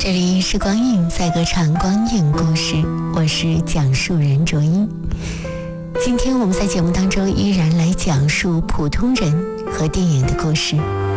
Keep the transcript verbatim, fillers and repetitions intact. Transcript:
这里是光影在歌唱光影故事，我是讲述人卓一。今天我们在节目当中依然来讲述普通人和电影的故事。